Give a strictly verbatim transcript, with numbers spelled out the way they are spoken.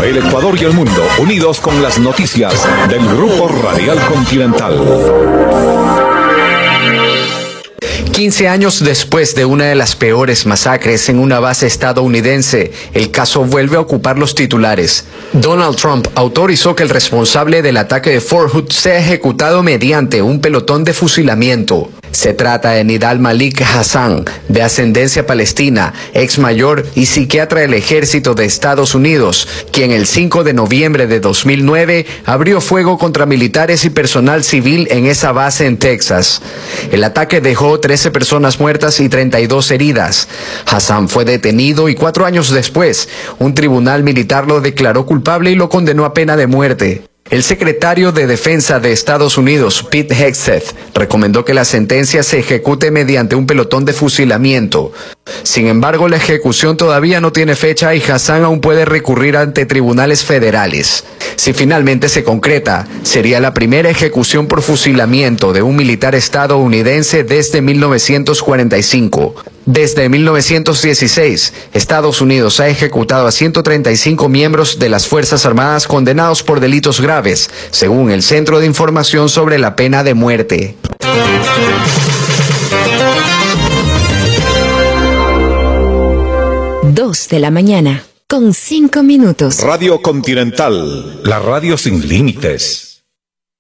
El Ecuador y el mundo unidos con las noticias del Grupo Radial Continental. quince años después de una de las peores masacres en una base estadounidense, el caso vuelve a ocupar los titulares. Donald Trump autorizó que el responsable del ataque de Fort Hood sea ejecutado mediante un pelotón de fusilamiento. Se trata de Nidal Malik Hassan, de ascendencia palestina, ex mayor y psiquiatra del ejército de Estados Unidos, quien el cinco de noviembre de dos mil nueve abrió fuego contra militares y personal civil en esa base en Texas. El ataque dejó trece personas muertas y treinta y dos heridas. Hassan fue detenido y cuatro años después, un tribunal militar lo declaró culpable y lo condenó a pena de muerte. El secretario de Defensa de Estados Unidos, Pete Hegseth, recomendó que la sentencia se ejecute mediante un pelotón de fusilamiento. Sin embargo, la ejecución todavía no tiene fecha y Hassan aún puede recurrir ante tribunales federales. Si finalmente se concreta, sería la primera ejecución por fusilamiento de un militar estadounidense desde mil novecientos cuarenta y cinco. Desde mil novecientos dieciséis, Estados Unidos ha ejecutado a ciento treinta y cinco miembros de las Fuerzas Armadas condenados por delitos graves, según el Centro de Información sobre la Pena de Muerte. Dos de la mañana, con cinco minutos. Radio Continental, la radio sin límites.